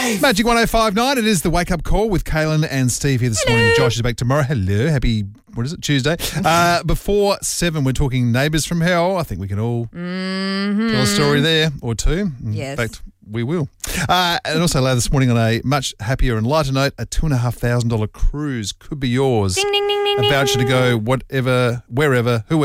Magic 105.9. It is the Wake Up Call with Kaylin and Steve here this morning. Josh is back tomorrow. Hello. Happy, Tuesday. Before 7, we're talking Neighbours from Hell. I think we can all tell a story there or two. Yes. In fact, we will. And also this morning on a much happier and lighter note, a $2,500 cruise could be yours. Ding, ding, ding, ding, A voucher to go wherever, whoever,